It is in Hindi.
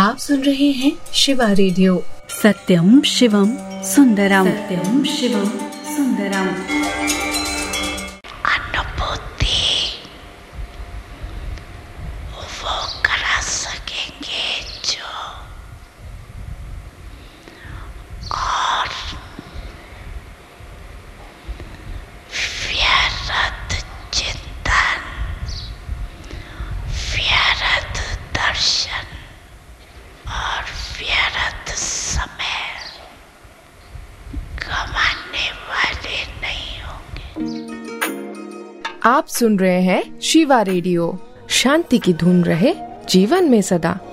आप सुन रहे हैं शिवा रेडियो। सत्यम शिवम सुंदरम, सत्यम शिवम सुंदरम। अनुभूति वो करा सकेंगे जो और व्यर्थ चिंतन, व्यर्थ दर्शन और व्यर्थ समय गंवाने वाले नहीं होंगे। आप सुन रहे हैं शिवा रेडियो। शांति की धुन रहे जीवन में सदा।